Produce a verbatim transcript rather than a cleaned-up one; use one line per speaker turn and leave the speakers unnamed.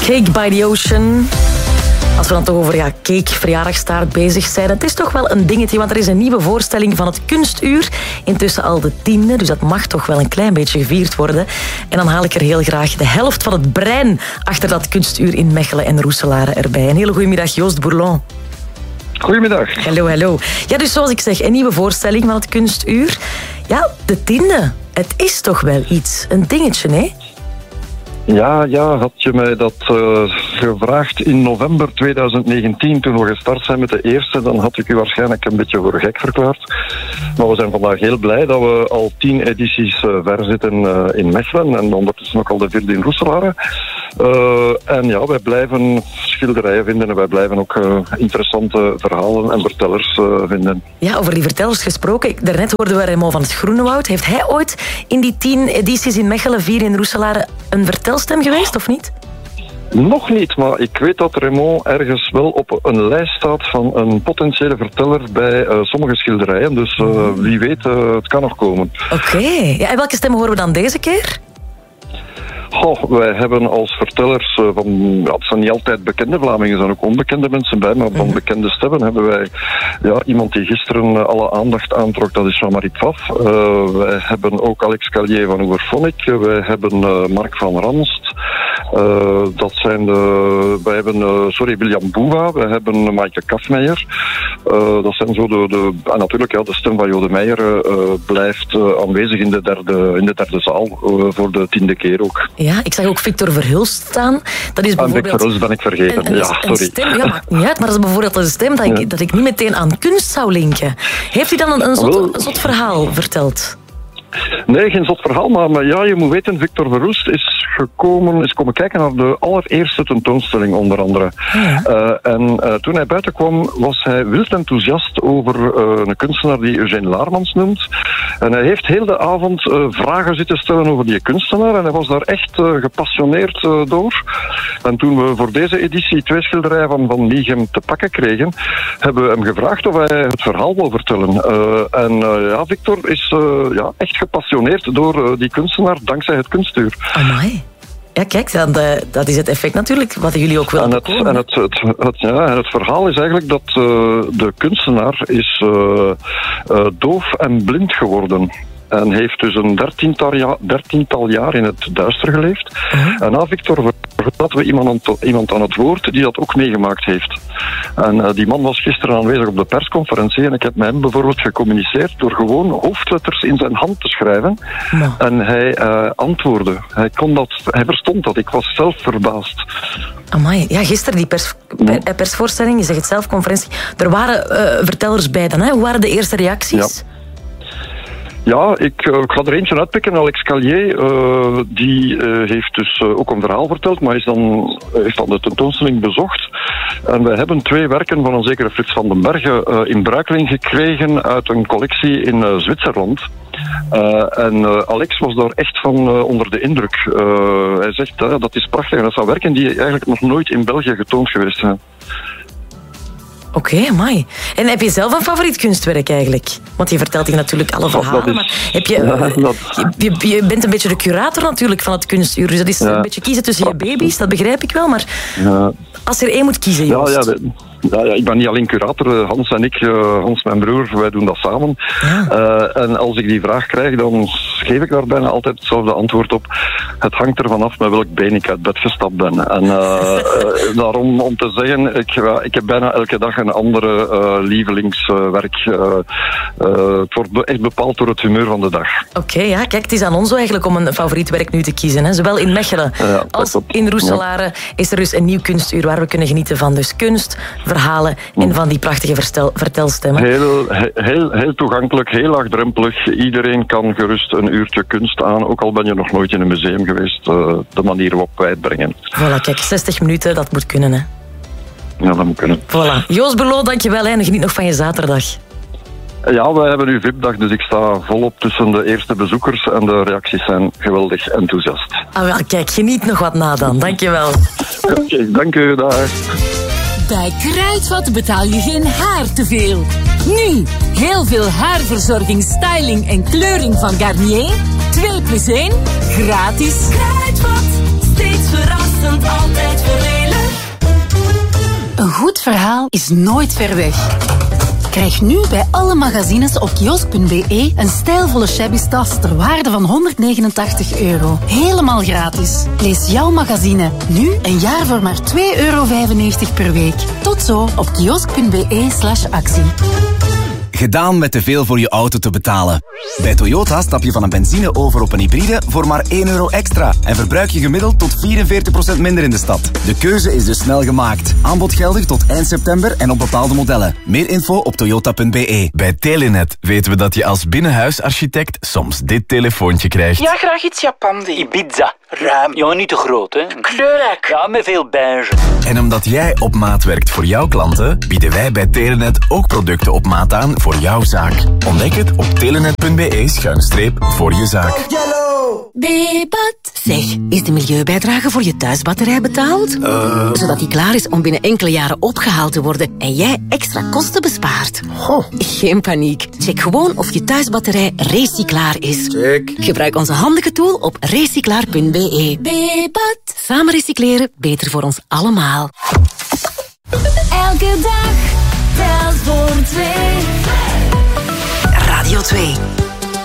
Cake by the Ocean. Als we dan toch over ja, cake, verjaardagstaart bezig zijn, het is toch wel een dingetje, want er is een nieuwe voorstelling van het Kunstuur. Intussen al de tiende, dus dat mag toch wel een klein beetje gevierd worden. En dan haal ik er heel graag de helft van het brein achter dat Kunstuur in Mechelen en Roeselare erbij. Een hele goede middag, Joost Bourlon.
Goedemiddag.
Hallo, hallo. Ja, dus zoals ik zeg, een nieuwe voorstelling van het Kunstuur. Ja, de tiende. Het is toch wel iets. Een dingetje, hè?
Ja, ja, had je mij dat uh, gevraagd in november twintig negentien, toen we gestart zijn met de eerste, dan had ik u waarschijnlijk een beetje voor gek verklaard. Maar we zijn vandaag heel blij dat we al tien edities uh, ver zitten uh, in Mechelen en ondertussen ook al de vierde in Roeselare. Uh, en ja, wij blijven schilderijen vinden en wij blijven ook uh, interessante verhalen en vertellers uh, vinden.
Ja, over die vertellers gesproken. Daarnet hoorden we Raymond van het Groenewoud. Heeft hij ooit in die tien edities in Mechelen, vier in Roeselare, een vertelstem geweest, of niet?
Nog niet, maar ik weet dat Raymond ergens wel op een lijst staat van een potentiële verteller bij uh, sommige schilderijen. Dus uh, wie weet, uh, het kan nog komen.
Oké. Okay. Ja, en welke stemmen horen we dan deze keer?
Goh, wij hebben als vertellers uh, van, ja, het zijn niet altijd bekende Vlamingen, er zijn ook onbekende mensen bij, maar van mm-hmm. bekende stemmen hebben wij ja, iemand die gisteren uh, alle aandacht aantrok, dat is Jean-Marie Pfaff. Uh, wij hebben ook Alex Callier van Oerphonic, uh, wij hebben uh, Mark van Ranst, uh, dat zijn de, wij hebben, uh, sorry, William Boeva, wij hebben Maaike Kafmeijer, uh, dat zijn zo de, de en natuurlijk ja, de stem van Jode Meijer uh, blijft uh, aanwezig in de derde, in de derde zaal, uh, voor de tiende keer ook.
Ja, ik zag ook Victor Verhulst staan. Dat is bijvoorbeeld...
Victor Verhulst ben ik vergeten,
een, een,
ja, sorry.
Een stem, ja, maakt niet uit, maar dat is bijvoorbeeld een stem dat ik, ja. dat ik niet meteen aan kunst zou linken. Heeft hij dan een, een, zot, een zot verhaal verteld?
Nee, geen zot verhaal, maar, maar ja, je moet weten, Victor Verhulst is gekomen, is komen kijken naar de allereerste tentoonstelling onder andere. Ja. Uh, en uh, toen hij buiten kwam, was hij wild enthousiast over uh, een kunstenaar die Eugène Laarmans noemt. En hij heeft heel de avond uh, vragen zitten stellen over die kunstenaar en hij was daar echt uh, gepassioneerd uh, door. En toen we voor deze editie twee schilderijen van Van Mieghem te pakken kregen, hebben we hem gevraagd of hij het verhaal wil vertellen. Uh, en uh, ja, Victor is uh, ja, echt gepassioneerd door uh, die kunstenaar, dankzij het Kunstuur.
Amai. Ja, kijk, dan de, dat is het effect natuurlijk, wat jullie ook willen
en het, en het, het, het, ja, en het verhaal is eigenlijk dat uh, de kunstenaar is uh, uh, doof en blind geworden. En heeft dus een dertiental, ja, dertiental jaar in het duister geleefd. Uh-huh. En na Victor hadden we iemand, iemand aan het woord die dat ook meegemaakt heeft. En uh, die man was gisteren aanwezig op de persconferentie en ik heb met hem bijvoorbeeld gecommuniceerd door gewoon hoofdletters in zijn hand te schrijven. Uh-huh. En hij uh, antwoordde. Hij kon dat, hij verstond dat. Ik was zelf verbaasd.
Amai, ja, gisteren die pers, per, persvoorstelling, je zegt het zelf, conferentie. Er waren uh, vertellers bij dan, hè? Hoe waren de eerste reacties?
Ja. Ja, ik, uh, ik ga er eentje uitpikken. Alex Callier, uh, die uh, heeft dus uh, ook een verhaal verteld, maar is dan, heeft dan de tentoonstelling bezocht. En wij hebben twee werken van een zekere Frits van den Bergen uh, in bruikleen gekregen uit een collectie in uh, Zwitserland. Uh, en uh, Alex was daar echt van uh, onder de indruk. Uh, hij zegt, uh, dat is prachtig. En dat zijn werken die eigenlijk nog nooit in België getoond geweest zijn.
Oké, okay, amai. En heb je zelf een favoriet kunstwerk eigenlijk? Want je vertelt hier natuurlijk alle verhalen, is, maar heb je, ja, dat... je, je bent een beetje de curator natuurlijk van het Kunstuur, dus dat is ja. een beetje kiezen tussen je baby's, dat begrijp ik wel, maar ja. als er één moet kiezen, Joost.
Ja, ja, de... Ja, ja, ik ben niet alleen curator, Hans en ik, Hans mijn broer, wij doen dat samen. Ja. Uh, en als ik die vraag krijg, dan geef ik daar bijna altijd hetzelfde antwoord op. Het hangt ervan af met welk been ik uit bed gestapt ben. En uh, uh, daarom om te zeggen, ik, uh, ik heb bijna elke dag een andere uh, lievelingswerk. Uh, uh, het wordt echt bepaald door het humeur van de dag.
Oké, okay, ja, kijk, het is aan ons eigenlijk om een favoriet werk nu te kiezen. Hè. Zowel in Mechelen ja, als in Roeselare ja. is er dus een nieuw kunstuur waar we kunnen genieten van dus kunst, verhalen en van die prachtige verstel, vertelstemmen.
Heel, heel, heel toegankelijk, heel laagdrempelig. Iedereen kan gerust een uurtje kunst aan, ook al ben je nog nooit in een museum geweest, uh, de manier waarop wij het brengen.
Voilà, kijk, zestig minuten, dat moet kunnen, hè?
Ja, dat moet kunnen.
Voilà. Joost Bourlon, dankjewel en geniet nog van je zaterdag.
Ja, we hebben nu V I P-dag, dus ik sta volop tussen de eerste bezoekers en de reacties zijn geweldig enthousiast.
Ah, wel, kijk, geniet nog wat na dan. Dankjewel.
Oké, okay, dank u, dag.
Bij Kruidvat betaal je geen haar te veel. Nu, heel veel haarverzorging, styling en kleuring van Garnier. twee plus één, gratis.
Kruidvat, steeds verrassend, altijd verrassend.
is nooit ver weg. Krijg nu bij alle magazines op kiosk punt be een stijlvolle shabby tas ter waarde van honderdnegenentachtig euro. Helemaal gratis. Lees jouw magazine nu een jaar voor maar twee euro vijfennegentig per week. Tot zo op kiosk punt be slash actie.
Gedaan met te veel voor je auto te betalen. Bij Toyota stap je van een benzine over op een hybride voor maar één euro extra en verbruik je gemiddeld tot vierenveertig procent minder in de stad. De keuze is dus snel gemaakt. Aanbod geldig tot eind september en op bepaalde modellen. Meer info op toyota punt be.
Bij Telenet weten we dat je als binnenhuisarchitect soms dit telefoontje krijgt.
Ja, graag iets Japandi.
Ibiza. Ruim. Ja, niet te groot, hè.
Kleurrijk.
Ja, met veel beige.
En omdat jij op maat werkt voor jouw klanten, bieden wij bij Telenet ook producten op maat aan voor jouw zaak. Ontdek het op telenet punt be schuine streep voor je zaak.
Bebat.
Zeg, is de milieubijdrage voor je thuisbatterij betaald? Uh. Zodat die klaar is om binnen enkele jaren opgehaald te worden en jij extra kosten bespaart.
Goh.
Geen paniek. Check gewoon of je thuisbatterij recyclaar is.
Check.
Gebruik onze handige tool op recyclaar punt be.
Bebat.
Samen recycleren, beter voor ons allemaal.
Elke dag telt voor twee.
Radio twee.